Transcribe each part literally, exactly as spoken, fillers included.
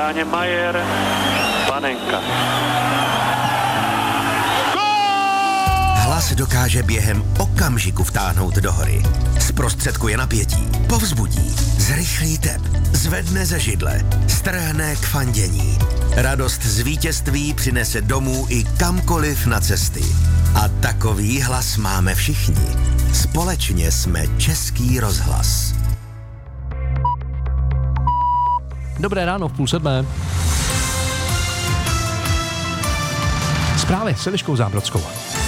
bráně Majer, Panenka. Hlas dokáže během okamžiku vtáhnout do hory. Zprostředkuje napětí, povzbudí, zrychlí tep, zvedne ze židle, strhne k fandění. Radost z vítězství přinese domů i kamkoliv na cesty. A takový hlas máme všichni. Společně jsme Český rozhlas. Dobré ráno v půl sedmé. Zprávy s Eliškou Zábrodskou.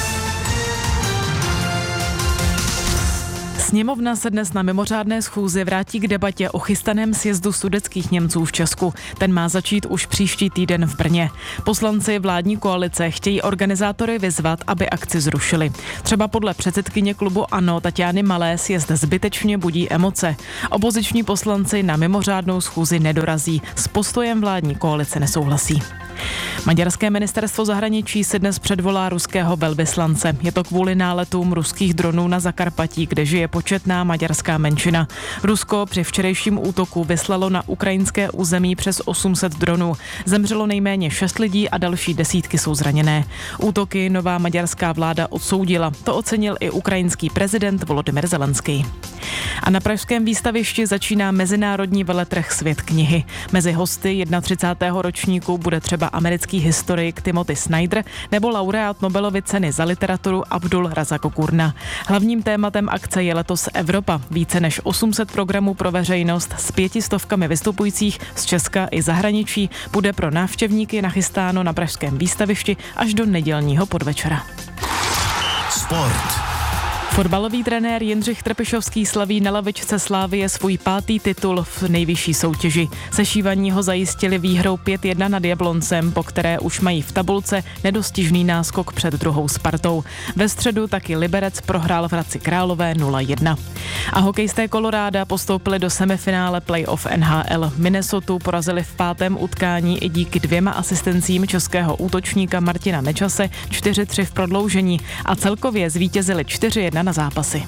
Sněmovna se dnes na mimořádné schůzi vrátí k debatě o chystaném sjezdu sudetských Němců v Česku. Ten má začít už příští týden v Brně. Poslanci vládní koalice chtějí organizátory vyzvat, aby akci zrušili. Třeba podle předsedkyně klubu ANO Taťány Malé sjezd zbytečně budí emoce. Opoziční poslanci na mimořádnou schůzi nedorazí. S postojem vládní koalice nesouhlasí. Maďarské ministerstvo zahraničí se dnes předvolá ruského velvyslance. Je to kvůli náletům ruských dronů na Zakarpatí, kde žije početná maďarská menšina. Rusko při včerejším útoku vyslalo na ukrajinské území přes osm set dronů. Zemřelo nejméně šest lidí a další desítky jsou zraněné. Útoky nová maďarská vláda odsoudila. To ocenil i ukrajinský prezident Volodymyr Zelenský. A na pražském výstavišti začíná mezinárodní veletrh Svět knihy. Mezi hosty třicátého prvního ročníku bude třeba americký historik Timothy Snyder nebo laureát Nobelovy ceny za literaturu Abdul Razak Gurna. Hlavním tématem akce je letos Evropa. Více než osm set programů pro veřejnost s pětistovkami vystupujících z Česka i zahraničí bude pro návštěvníky nachystáno na pražském výstavišti až do nedělního podvečera. Sport. Fotbalový trenér Jindřich Trpišovský slaví na lavičce Slávie svůj pátý titul v nejvyšší soutěži. Sešívaní ho zajistili výhrou pět jedna nad Jabloncem, po které už mají v tabulce nedostižný náskok před druhou Spartou. Ve středu taky Liberec prohrál v Hradci Králové nula jedna. A hokejisté Koloráda postoupili do semifinále playoff N H L. Minnesotu porazili v pátém utkání i díky dvěma asistencím českého útočníka Martina Nečase čtyři tři v prodloužení a celkově zvítězili čtyři jedna na zápasy.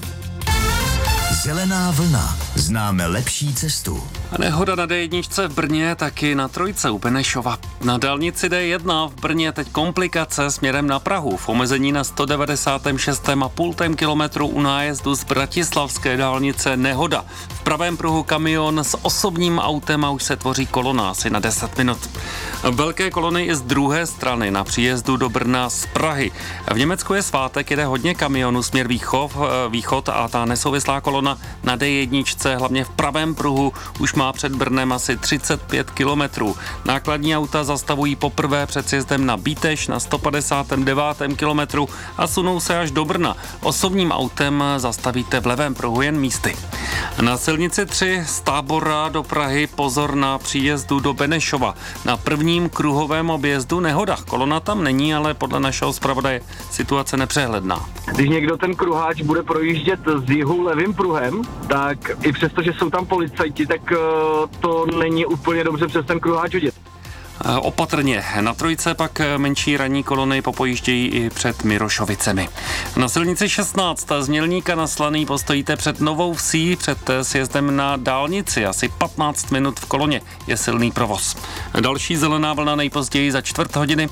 Zelená vlna. Známe lepší cestu. A nehoda na D jedna v Brně, taky na trojce u Benešova. Na dálnici D jedna v Brně teď komplikace směrem na Prahu. V omezení na sto devadesát šest celá pět kilometru u nájezdu z bratislavské dálnice nehoda. V pravém pruhu kamion s osobním autem a už se tvoří kolona asi na deset minut. Velké kolony i z druhé strany na příjezdu do Brna z Prahy. V Německu je svátek, jede hodně kamionů směr východ, východ a ta nesouvislá kolona na D jedna, hlavně v pravém pruhu, už má před Brnem asi třicet pět kilometrů. Nákladní auta zastavují poprvé před sjezdem na Bíteš na sto padesát devět kilometrů a sunou se až do Brna. Osobním autem zastavíte v levém pruhu jen místy. Na silnici tři z Tábora do Prahy pozor na příjezdu do Benešova. Na prvním kruhovém objezdu nehoda. Kolona tam není, ale podle našeho zpravodaje situace nepřehledná. Když někdo ten kruháč bude projíždět z jihu levým pruhem, tak i přesto, že jsou tam policajti, tak to není úplně dobře přes ten kruháč hodit. Opatrně. Na trojce pak menší ranní kolony popojíždějí i před Mirošovicemi. Na silnici šestnáct z Mělníka na Slaný postojíte před Novou Vsí, před sjezdem na dálnici. Asi patnáct minut v koloně je silný provoz. Další zelená vlna nejpozději za čtvrt hodiny.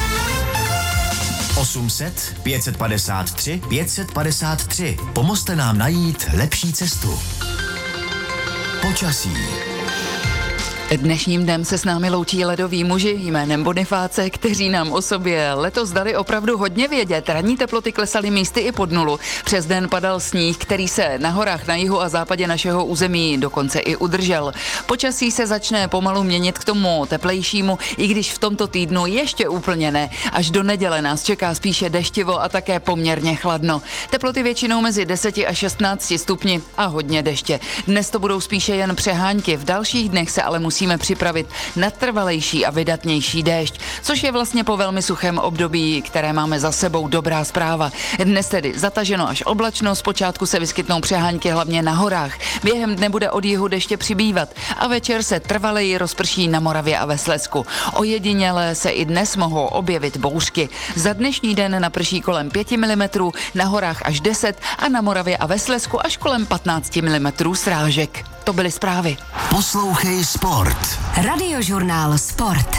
osm set, pět set padesát tři, pět set padesát tři. Pomozte nám najít lepší cestu. Počasí. Dnešním dnem se s námi loučí ledoví muži jménem Bonifáce, kteří nám o sobě letos dali opravdu hodně vědět. Ranní teploty klesaly místy i pod nulu. Přes den padal sníh, který se na horách na jihu a západě našeho území dokonce i udržel. Počasí se začne pomalu měnit k tomu teplejšímu, i když v tomto týdnu ještě úplně ne. Až do neděle nás čeká spíše deštivo a také poměrně chladno. Teploty většinou mezi deseti a šestnácti stupni a hodně deště. Dnes to budou spíše jen přehánky, v dalších dnech se ale musí musíme připravit na trvalejší a vydatnější déšť, což je vlastně po velmi suchém období, které máme za sebou, dobrá zpráva. Dnes tedy zataženo až oblačno, zpočátku se vyskytnou přehánky hlavně na horách. Během dne bude od jihu deště přibývat a večer se trvaleji rozprší na Moravě a ve Slezsku. Ojediněle se i dnes mohou objevit bouřky. Za dnešní den naprší kolem pět milimetrů, na horách až deset a na Moravě a ve Slezsku až kolem patnáct milimetrů srážek. To byly zprávy. Poslouchej Sport. Radiožurnál Sport.